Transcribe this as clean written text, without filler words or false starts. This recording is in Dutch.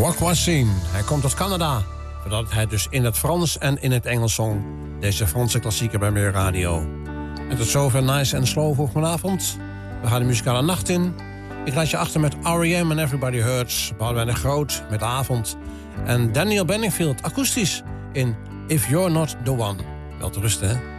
Wassine. Hij komt uit Canada. Voordat hij dus in het Frans en in het Engels zong. Deze Franse klassieker bij Meer Radio. En tot zover Nice en Slow voor vanavond. We gaan de muzikale nacht in. Ik laat je achter met R.E.M. en Everybody Hurts. Boudewijn de Groot met Avond. En Daniel Bedingfield akoestisch in If You're Not The One. Wel te rusten, hè?